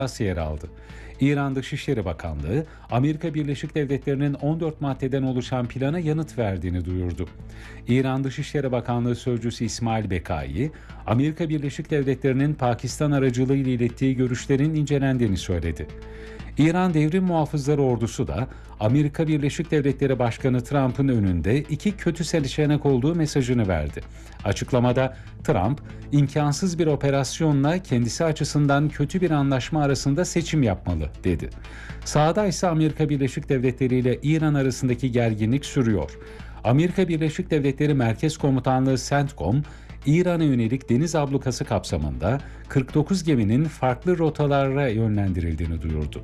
yer aldı. İran Dışişleri Bakanlığı, Amerika Birleşik Devletleri'nin 14 maddeden oluşan plana yanıt verdiğini duyurdu. İran Dışişleri Bakanlığı Sözcüsü İsmail Bekai, Amerika Birleşik Devletleri'nin Pakistan aracılığıyla ilettiği görüşlerin incelendiğini söyledi. İran Devrim Muhafızları Ordusu da Amerika Birleşik Devletleri Başkanı Trump'ın önünde iki kötü seçenek olduğu mesajını verdi. Açıklamada Trump, imkansız bir operasyonla kendisi açısından kötü bir anlaşma arasında seçim yapmalı dedi. Sahada ise Amerika Birleşik Devletleri ile İran arasındaki gerginlik sürüyor. Amerika Birleşik Devletleri Merkez Komutanlığı CENTCOM, İran'a yönelik deniz ablukası kapsamında 49 geminin farklı rotalara yönlendirildiğini duyurdu.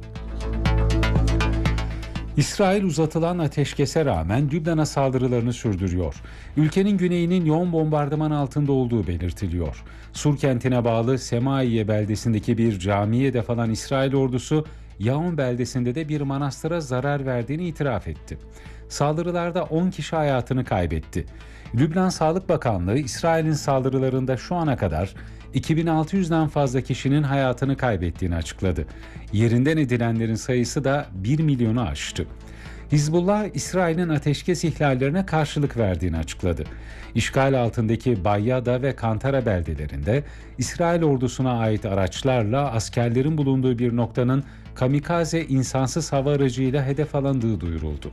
İsrail uzatılan ateşkese rağmen Lübnan'a saldırılarını sürdürüyor. Ülkenin güneyinin yoğun bombardıman altında olduğu belirtiliyor. Sur kentine bağlı Semaiye beldesindeki bir camiye hedef alan İsrail ordusu, Yaun beldesinde de bir manastıra zarar verdiğini itiraf etti. Saldırılarda 10 kişi hayatını kaybetti. Lübnan Sağlık Bakanlığı, İsrail'in saldırılarında şu ana kadar 2600'den fazla kişinin hayatını kaybettiğini açıkladı. Yerinden edilenlerin sayısı da 1 milyonu aştı. Hizbullah, İsrail'in ateşkes ihlallerine karşılık verdiğini açıkladı. İşgal altındaki Bayyada ve Kantara beldelerinde İsrail ordusuna ait araçlarla askerlerin bulunduğu bir noktanın kamikaze insansız hava aracıyla hedef alındığı duyuruldu.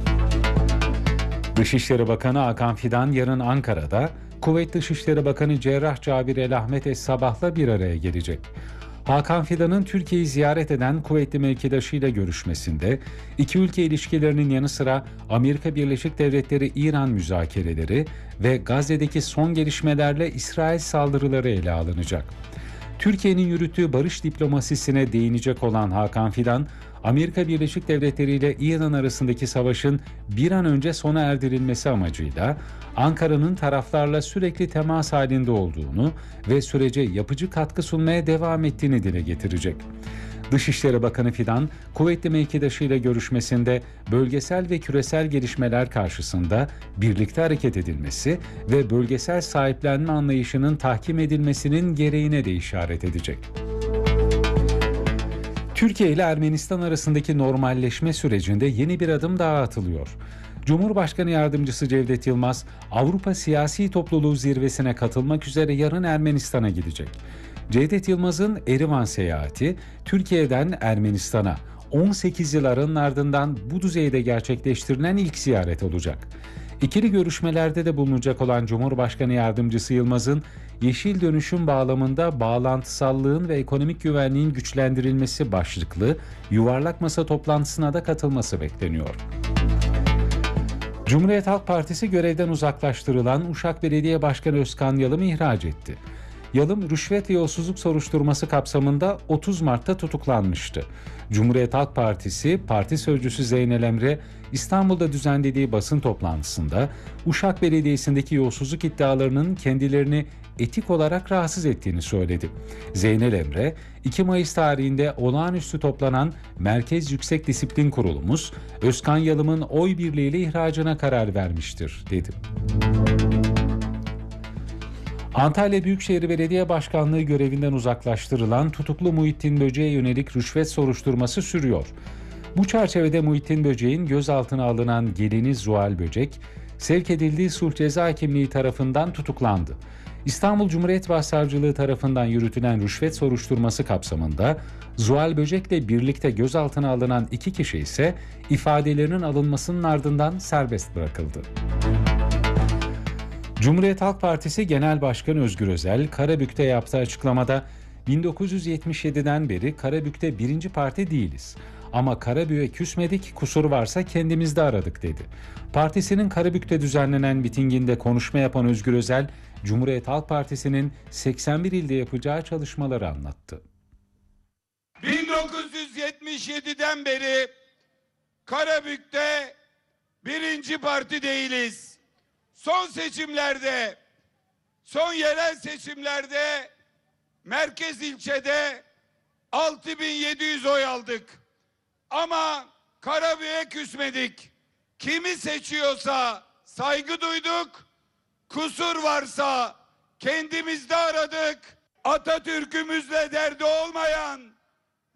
Dışişleri Bakanı Hakan Fidan yarın Ankara'da Kuveyt Dışişleri Bakanı Cerrah Cabir El-Ahmet Es-Sabah'la bir araya gelecek. Hakan Fidan'ın Türkiye'yi ziyaret eden kuvvetli mevkidaşıyla görüşmesinde iki ülke ilişkilerinin yanı sıra Amerika Birleşik Devletleri-İran müzakereleri ve Gazze'deki son gelişmelerle İsrail saldırıları ele alınacak. Türkiye'nin yürüttüğü barış diplomasisine değinecek olan Hakan Fidan, Amerika Birleşik Devletleri ile İran arasındaki savaşın bir an önce sona erdirilmesi amacıyla Ankara'nın taraflarla sürekli temas halinde olduğunu ve sürece yapıcı katkı sunmaya devam ettiğini dile getirecek. Dışişleri Bakanı Fidan, kuvvetli mevkidaşıyla görüşmesinde bölgesel ve küresel gelişmeler karşısında birlikte hareket edilmesi ve bölgesel sahiplenme anlayışının tahkim edilmesinin gereğine de işaret edecek. Türkiye ile Ermenistan arasındaki normalleşme sürecinde yeni bir adım daha atılıyor. Cumhurbaşkanı Yardımcısı Cevdet Yılmaz, Avrupa Siyasi Topluluğu zirvesine katılmak üzere yarın Ermenistan'a gidecek. Cevdet Yılmaz'ın Erivan seyahati, Türkiye'den Ermenistan'a 18 yıl aranın ardından bu düzeyde gerçekleştirilen ilk ziyaret olacak. İkili görüşmelerde de bulunacak olan Cumhurbaşkanı Yardımcısı Yılmaz'ın yeşil dönüşüm bağlamında bağlantısallığın ve ekonomik güvenliğin güçlendirilmesi başlıklı yuvarlak masa toplantısına da katılması bekleniyor. Cumhuriyet Halk Partisi görevden uzaklaştırılan Uşak Belediye Başkanı Özkan Yalım'ı ihraç etti. Yalım, rüşvet ve yolsuzluk soruşturması kapsamında 30 Mart'ta tutuklanmıştı. Cumhuriyet Halk Partisi, Parti Sözcüsü Zeynel Emre, İstanbul'da düzenlediği basın toplantısında Uşak Belediyesi'ndeki yolsuzluk iddialarının kendilerini etik olarak rahatsız ettiğini söyledi. Zeynel Emre, 2 Mayıs tarihinde olağanüstü toplanan Merkez Yüksek Disiplin Kurulumuz, Özkan Yalım'ın oy birliğiyle ihracına karar vermiştir, dedi. Antalya Büyükşehir Belediye Başkanlığı görevinden uzaklaştırılan tutuklu Muhittin Böce'ye yönelik rüşvet soruşturması sürüyor. Bu çerçevede Muhittin Böce'nin gözaltına alınan gelini Zuhal Böcek, sevk edildiği sulh ceza hakimliği tarafından tutuklandı. İstanbul Cumhuriyet Başsavcılığı tarafından yürütülen rüşvet soruşturması kapsamında Zuhal Böcek'le birlikte gözaltına alınan 2 kişi ise ifadelerinin alınmasının ardından serbest bırakıldı. Cumhuriyet Halk Partisi Genel Başkanı Özgür Özel, Karabük'te yaptığı açıklamada 1977'den beri Karabük'te birinci parti değiliz. Ama Karabük'e küsmedik, kusur varsa kendimizde aradık dedi. Partisinin Karabük'te düzenlenen mitinginde konuşma yapan Özgür Özel, Cumhuriyet Halk Partisi'nin 81 ilde yapacağı ççalışmaları anlattı. 1977'den beri Karabük'te birinci parti değiliz. Son seçimlerde, son yerel seçimlerde merkez ilçede 6700 oy aldık. Ama Karabük'e küsmedik. Kimi seçiyorsa saygı duyduk. Kusur varsa kendimizde aradık. Atatürk'ümüzle derdi olmayan